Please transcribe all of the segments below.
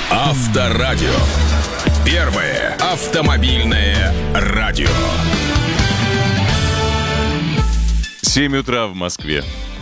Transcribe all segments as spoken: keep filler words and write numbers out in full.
Авторадио. Первое автомобильное радио. семь утра в Москве.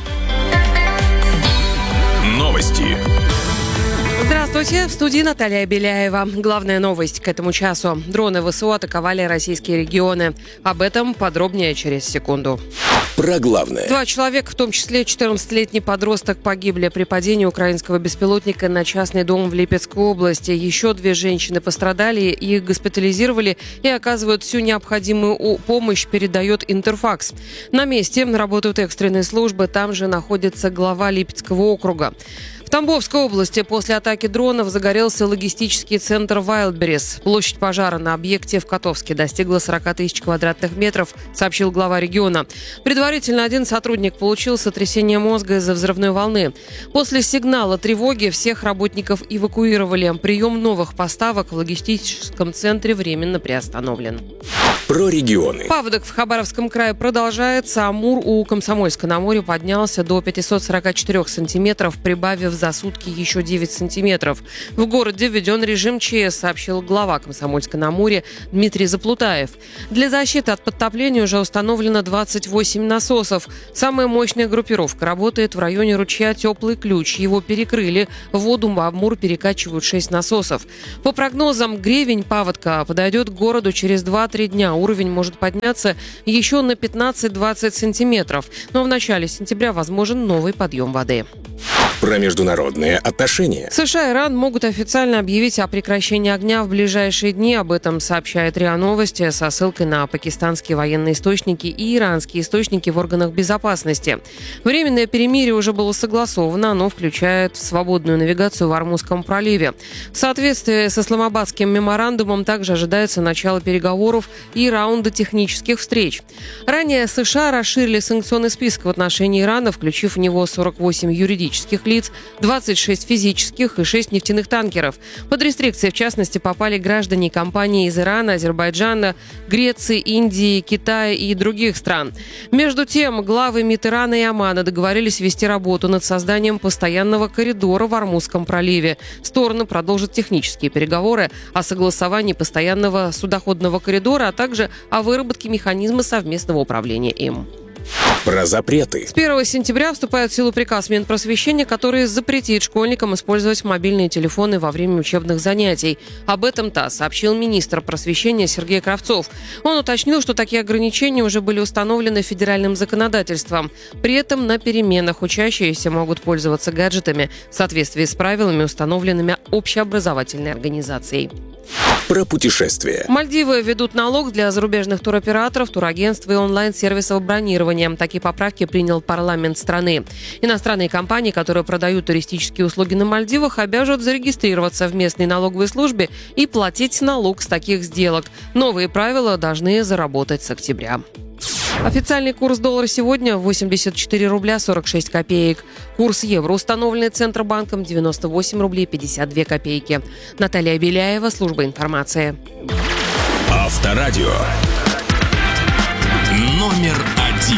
Новости. Здравствуйте, в студии Наталья Беляева. Главная новость к этому часу. Дроны ВСУ атаковали российские регионы. Об этом подробнее через секунду. Про главное. Два человека, в том числе четырнадцатилетний подросток, погибли при падении украинского беспилотника на частный дом в Липецкой области. Еще две женщины пострадали, их госпитализировали и оказывают всю необходимую помощь, передает Интерфакс. На месте работают экстренные службы, там же находится глава Липецкого округа. В Тамбовской области после атаки дронов загорелся логистический центр Wildberries. Площадь пожара на объекте в Котовске достигла сорок тысяч квадратных метров, сообщил глава региона. Предварительно один сотрудник получил сотрясение мозга из-за взрывной волны. После сигнала тревоги всех работников эвакуировали. Прием новых поставок в логистическом центре временно приостановлен. Про регионы. Паводок в Хабаровском крае продолжается. Амур у Комсомольска-на-Амуре поднялся до пятьсот сорок четыре сантиметров, прибавив за сутки еще девять сантиметров. В городе введен режим ЧС, сообщил глава Комсомольска-на-Амуре Дмитрий Заплутаев. Для защиты от подтопления уже установлено двадцать восемь насосов. Самая мощная группировка работает в районе ручья Теплый Ключ. Его перекрыли. В воду в Амур перекачивают шесть насосов. По прогнозам, гребень паводка подойдет к городу через два-три дня. Уровень может подняться еще на пятнадцать-двадцать сантиметров. Но в начале сентября возможен новый подъем воды. Про международные отношения. США и Иран могут официально объявить о прекращении огня в ближайшие дни. Об этом сообщает РИА Новости со ссылкой на пакистанские военные источники и иранские источники в органах безопасности. Временное перемирие уже было согласовано. Оно включает свободную навигацию в Ормузском проливе. В соответствии с Исламабадским меморандумом также ожидается начало переговоров и раунда технических встреч. Ранее США расширили санкционный список в отношении Ирана, включив в него сорок восемь юридических лиц, двадцать шесть физических и шесть нефтяных танкеров. Под рестрикции, в частности, попали граждане компаний из Ирана, Азербайджана, Греции, Индии, Китая и других стран. Между тем, главы МИД Ирана и Омана договорились вести работу над созданием постоянного коридора в Ормузском проливе. Стороны продолжат технические переговоры о согласовании постоянного судоходного коридора, а также о выработке механизма совместного управления им. Про запреты. С первого сентября вступает в силу приказ Минпросвещения, который запретит школьникам использовать мобильные телефоны во время учебных занятий. Об этом ТАСС сообщил министр просвещения Сергей Кравцов. Он уточнил, что такие ограничения уже были установлены федеральным законодательством. При этом на переменах учащиеся могут пользоваться гаджетами в соответствии с правилами, установленными общеобразовательной организацией. Про путешествия. Мальдивы ведут налог для зарубежных туроператоров, турагентств и онлайн-сервисов бронирования. Такие поправки принял парламент страны. Иностранные компании, которые продают туристические услуги на Мальдивах, обяжут зарегистрироваться в местной налоговой службе и платить налог с таких сделок. Новые правила должны заработать с октября. Официальный курс доллара сегодня восемьдесят четыре рубля сорок шесть копеек. Курс евро, установленный Центробанком, девяносто восемь рублей пятьдесят две копейки. Наталья Беляева, служба информации. Авторадио.